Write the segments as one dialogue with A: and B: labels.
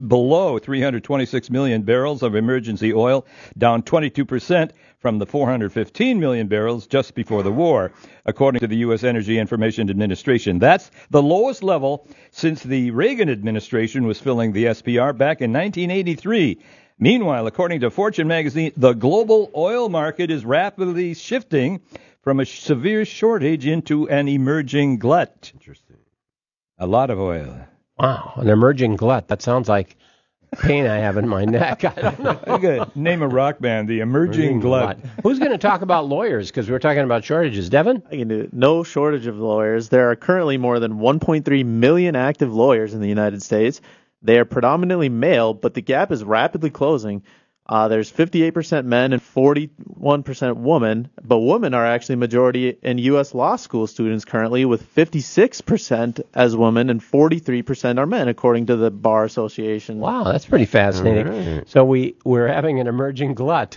A: below 326 million barrels of emergency oil, down 22% from the 415 million barrels just before the war, according to the U.S. Energy Information Administration. That's the lowest level since the Reagan administration was filling the SPR back in 1983. Meanwhile, according to Fortune magazine, the global oil market is rapidly shifting from a severe shortage into an emerging glut.
B: Interesting.
A: A lot of oil.
C: Wow, an emerging glut. That sounds like pain I have in my neck. I don't know.
A: Good. Name a rock band, the Emerging Glut.
C: Who's going to talk about lawyers? Because we're talking about shortages. Devin?
D: I can do it. No shortage of lawyers. There are currently more than 1.3 million active lawyers in the United States. They are predominantly male, but the gap is rapidly closing. There's 58% men and 41% women, but women are actually majority in U.S. law school students currently, with 56% as women and 43% are men, according to the Bar Association.
C: Wow, that's pretty fascinating. Right. So we're having an emerging glut.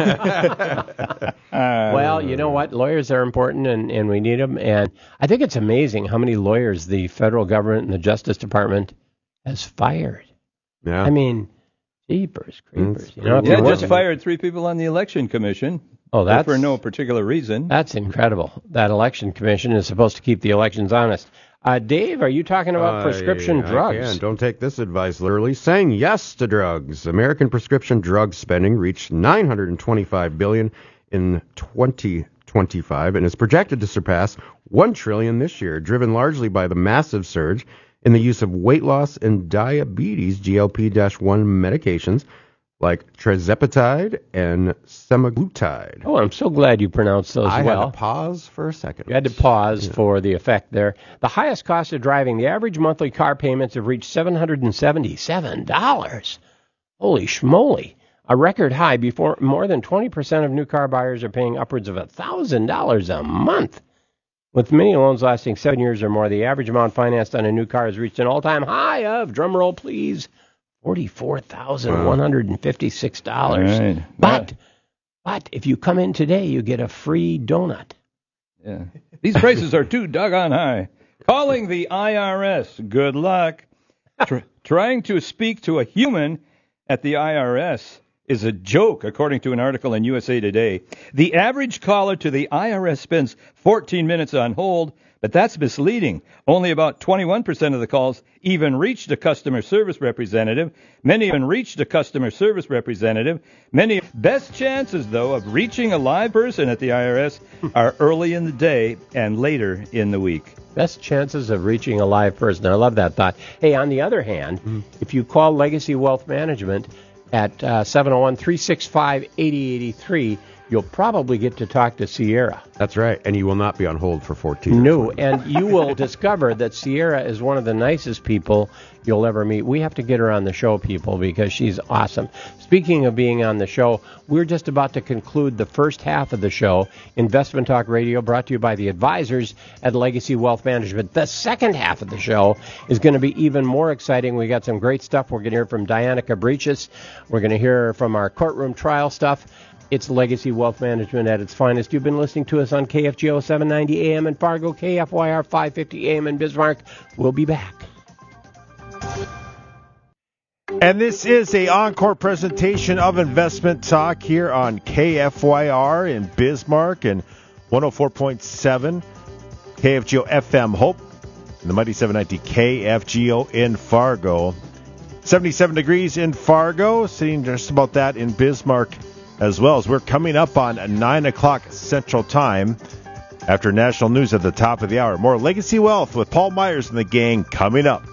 C: Well, you know what? Lawyers are important, and we need them. And I think it's amazing how many lawyers the federal government and the Justice Department has fired.
B: Yeah.
C: I mean, jeepers creepers.
A: Just fired 3 people on the election commission.
C: Oh, that's
A: for no particular reason.
C: That's incredible. That election commission is supposed to keep the elections honest. Dave, are you talking about prescription drugs?
B: Don't take this advice literally. Saying yes to drugs. American prescription drug spending reached $925 billion in 2025 and is projected to surpass $1 trillion this year, driven largely by the massive surge in the use of weight loss and diabetes GLP-1 medications like tirzepatide and semaglutide.
C: Oh, I'm so glad you pronounced those well.
B: I had to pause for a second.
C: You had to pause for the effect there. The highest cost of driving, the average monthly car payments have reached $777. Holy schmoly. A record high. Before more than 20% of new car buyers are paying upwards of $1,000 a month. With many loans lasting 7 years or more, the average amount financed on a new car has reached an all-time high of, drumroll please, $44,156. Right. But if you come in today, you get a free donut.
A: Yeah. These prices are too doggone high. Calling the IRS. Good luck. Trying to speak to a human at the IRS is a joke, according to an article in USA Today. The average caller to the IRS spends 14 minutes on hold, but that's misleading. Only about 21% of the calls even reached a customer service representative. Many even reached a customer service representative. Many best chances, though, of reaching a live person at the IRS are early in the day and later in the week.
C: Best chances of reaching a live person. I love that thought. Hey, on the other hand, if you call Legacy Wealth Management at 701-365-8083, you'll probably get to talk to Sierra.
B: That's right, and you will not be on hold for 14
C: No, and you will discover that Sierra is one of the nicest people you'll ever meet. We have to get her on the show, people, because she's awesome. Speaking of being on the show, we're just about to conclude the first half of the show, Investment Talk Radio, brought to you by the advisors at Legacy Wealth Management. The second half of the show is going to be even more exciting. We got some great stuff. We're going to hear from Diana Cabrichis. We're going to hear from our courtroom trial stuff. It's Legacy Wealth Management at its finest. You've been listening to us on KFGO 790 AM in Fargo, KFYR 550 AM in Bismarck. We'll be back.
E: And this is a encore presentation of Investment Talk here on KFYR in Bismarck and 104.7 KFGO FM Hope and the mighty 790 KFGO in Fargo. 77 degrees in Fargo, sitting just about that in Bismarck as well, as we're coming up on 9 o'clock Central Time after national news at the top of the hour. More Legacy Wealth with Paul Myers and the gang coming up.